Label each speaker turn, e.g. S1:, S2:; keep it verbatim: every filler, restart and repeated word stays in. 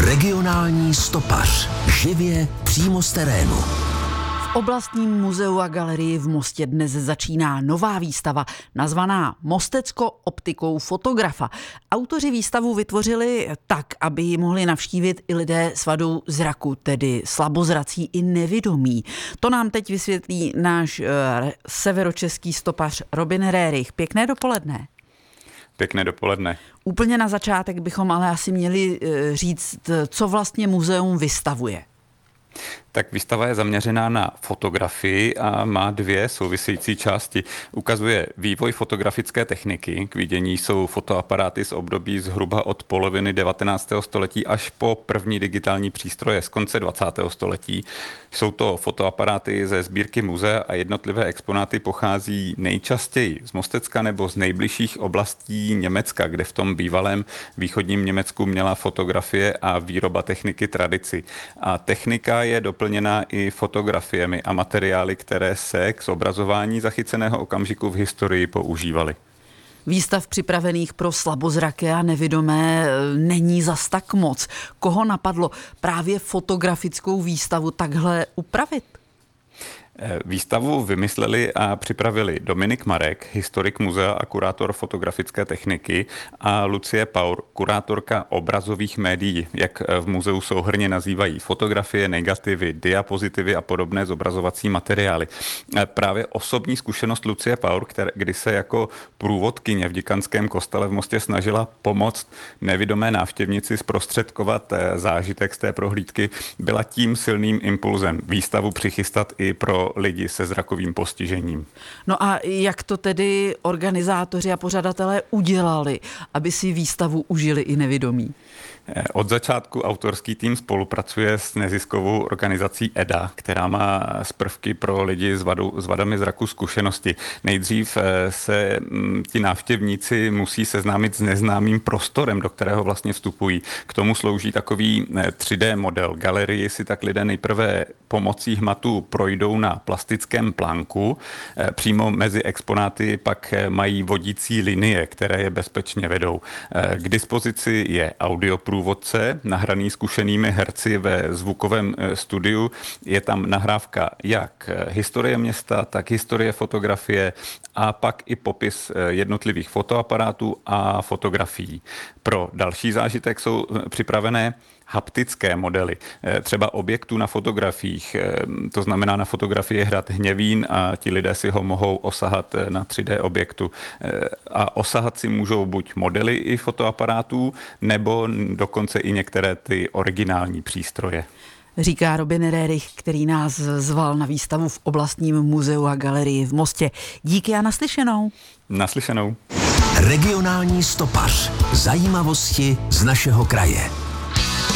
S1: Regionální stopař. Živě přímo z terénu.
S2: V oblastním muzeu a galerii v Mostě dnes začíná nová výstava nazvaná Mostecko optikou fotografa. Autoři výstavu vytvořili tak, aby ji mohli navštívit i lidé s vadou zraku, tedy slabozrací i nevidomí. To nám teď vysvětlí náš uh, severočeský stopař Robin Rerich. Pěkné dopoledne.
S3: Pěkné dopoledne.
S2: Úplně na začátek bychom ale asi měli říct, co vlastně muzeum vystavuje.
S3: Tak výstava je zaměřená na fotografii a má dvě související části. Ukazuje vývoj fotografické techniky. K vidění jsou fotoaparáty z období zhruba od poloviny devatenáctého století až po první digitální přístroje z konce dvacátého století. Jsou to fotoaparáty ze sbírky muzea a jednotlivé exponáty pochází nejčastěji z Mostecka nebo z nejbližších oblastí Německa, kde v tom bývalém východním Německu měla fotografie a výroba techniky tradici. A technika je doplněná i fotografiemi a materiály, které se k zobrazování zachyceného okamžiku v historii používaly.
S2: Výstav připravených pro slabozraké a nevidomé není zas tak moc. Koho napadlo právě fotografickou výstavu takhle upravit?
S3: Výstavu vymysleli a připravili Dominik Marek, historik muzea a kurátor fotografické techniky, a Lucie Paur, kurátorka obrazových médií, jak v muzeu souhrnně nazývají fotografie, negativy, diapozitivy a podobné zobrazovací materiály. Právě osobní zkušenost Lucie Paur, které, kdy se jako průvodkyně v děkanském kostele v Mostě snažila pomoct nevidomé návštěvnici zprostředkovat zážitek z té prohlídky, byla tím silným impulzem výstavu přichystat i pro lidi se zrakovým postižením.
S2: No a jak to tedy organizátoři a pořadatelé udělali, aby si výstavu užili i nevidomí?
S3: Od začátku autorský tým spolupracuje s neziskovou organizací E D A, která má z prvky pro lidi s, vadou, s vadami zraku zkušenosti. Nejdřív se ti návštěvníci musí seznámit s neznámým prostorem, do kterého vlastně vstupují. K tomu slouží takový tři dé model. Galerii si tak lidé nejprve pomocí hmatu projdou na plastickém plánku. Přímo mezi exponáty pak mají vodící linie, které je bezpečně vedou. K dispozici je audioprůvodce, průvodce, nahraný zkušenými herci ve zvukovém studiu. Je tam nahrávka jak historie města, tak historie fotografie a pak i popis jednotlivých fotoaparátů a fotografií. Pro další zážitek jsou připravené haptické modely, třeba objektů na fotografiích, to znamená na fotografii hrad hněvín a ti lidé si ho mohou osahat na tři dé objektu. A osahat si můžou buď modely i fotoaparátů, nebo dokonce i některé ty originální přístroje.
S2: Říká Robin Rerich, který nás zval na výstavu v oblastním muzeu a galerii v Mostě. Díky a naslyšenou.
S3: Naslyšenou.
S1: Regionální stopař. Zajímavosti z našeho kraje.